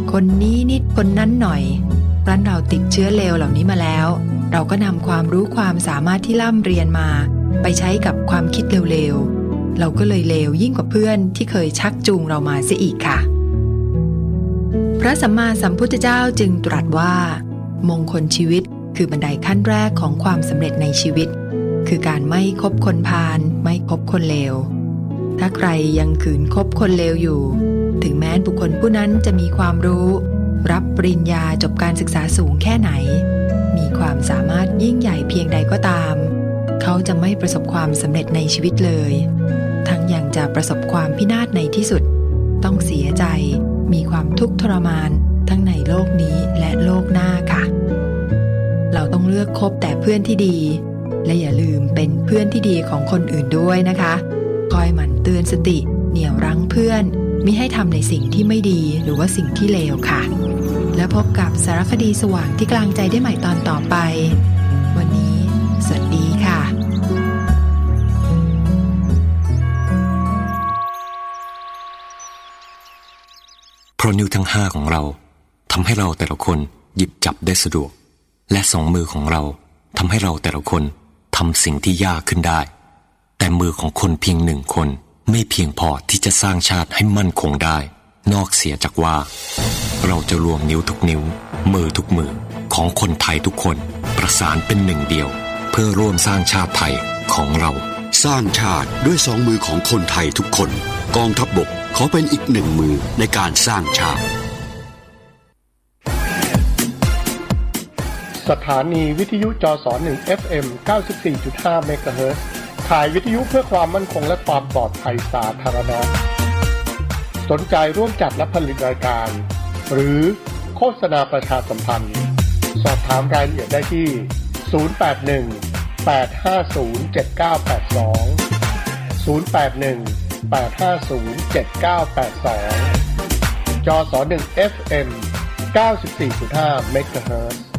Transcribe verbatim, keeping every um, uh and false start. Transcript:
คนนี้นิดคนนั้นหน่อยครั้นเราติดเชื้อเลวเหล่านี้มาแล้วเราก็นำความรู้ความสามารถที่ร่ำเรียนมาไปใช้กับความคิดเร็วๆเราก็เลยเลวยิ่งกว่าเพื่อนที่เคยชักจูงเรามาเสียอีกค่ะพระสัมมาสัมพุทธเจ้าจึงตรัสว่ามงคลชีวิตคือบันไดขั้นแรกของความสำเร็จในชีวิตคือการไม่คบคนพาลไม่คบคนเลวถ้าใครยังขืนคบคนเลวอยู่ถึงแม้บุคคลผู้นั้นจะมีความรู้รับปริญญาจบการศึกษาสูงแค่ไหนมีความสามารถยิ่งใหญ่เพียงใดก็ตามเขาจะไม่ประสบความสำเร็จในชีวิตเลยทั้งยังจะประสบความพินาศในที่สุดต้องเสียใจมีความทุกข์ทรมานทั้งในโลกนี้และโลกหน้าค่ะเราต้องเลือกคบแต่เพื่อนที่ดีและอย่าลืมเป็นเพื่อนที่ดีของคนอื่นด้วยนะคะคอยหมั่นเตือนสติเหนี่ยวรั้งเพื่อนมิให้ทำในสิ่งที่ไม่ดีหรือว่าสิ่งที่เลวค่ะแล้วพบกับสารคดีสว่างที่กลางใจได้ใหม่ตอนต่อไปวันนี้สวัสดีค่ะเพราะนิ้วทั้งห้าของเราทำให้เราแต่ละคนหยิบจับได้สะดวกและสองมือของเราทำให้เราแต่ละคนทำสิ่งที่ยากขึ้นได้แต่มือของคนเพียงหนึ่งคนไม่เพียงพอที่จะสร้างชาติให้มั่นคงได้นอกเสียจากว่าเราจะรวมนิ้วทุกนิ้วมือทุกมือของคนไทยทุกคนประสานเป็นหนึ่งเดียวเพื่อร่วมสร้างชาติไทยของเราสร้างชาติด้วยสองมือของคนไทยทุกคนกองทัพบกขอเป็นอีกหนึ่งมือในการสร้างชาติสถานีวิทยุจสหนึ่ง เอฟ เอ็ม เก้าสิบสี่จุดห้า เมกะเฮิรตซ์ถ่ายวิทยุเพื่อความมั่นคงและความปลอดภัยสาธารณะสนใจร่วมจัดและผลิตรายการหรือโฆษณาประชาสัมพันธ์สอบถามรายละเอียดได้ที่ศูนย์ แปด หนึ่ง แปด ห้า ศูนย์ เจ็ด เก้า แปด สองศูนย์ แปด หนึ่ง แปด ห้า ศูนย์ เจ็ด เก้า แปด สองจสหนึ่ง เอฟ เอ็ม เก้าสิบสี่จุดห้า เมกะเฮิรตซ์